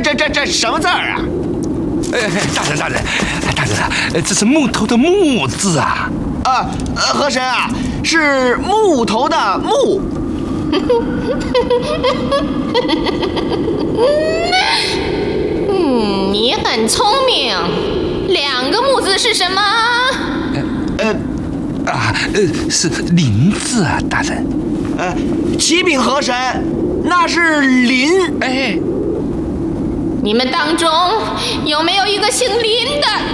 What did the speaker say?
这什么字儿啊？ 大人，这是木头的木字啊！ 河神啊，是木头的木。 你很聪明。2个木字是什么？ 是林字啊，大人。 启禀河神，那是林。 你们当中有没有一个姓林的？